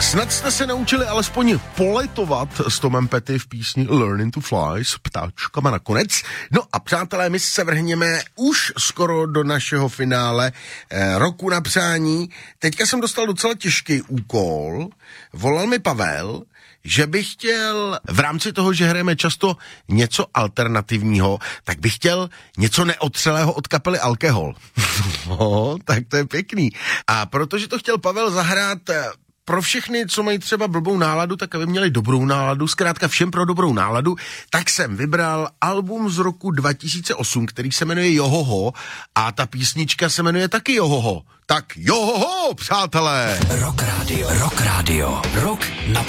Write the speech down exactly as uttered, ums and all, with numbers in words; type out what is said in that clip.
Snad jste se naučili alespoň poletovat s Tomem Petty v písni Learning to Fly s ptáčkama nakonec. No a přátelé, my se vrhněme už skoro do našeho finále eh, roku na přání. Teďka jsem dostal docela těžký úkol. Volal mi Pavel, že bych chtěl v rámci toho, že hrajeme často něco alternativního, tak bych chtěl něco neotřelého od kapely Alkohol. No, tak to je pěkný. A protože to chtěl Pavel zahrát pro všechny, co mají třeba blbou náladu, tak aby měli dobrou náladu, zkrátka všem pro dobrou náladu, tak jsem vybral album z roku dva tisíce osm, který se jmenuje Johoho a ta písnička se jmenuje taky Johoho. Tak Johoho, přátelé! Rock Radio, Rock Radio, Rock na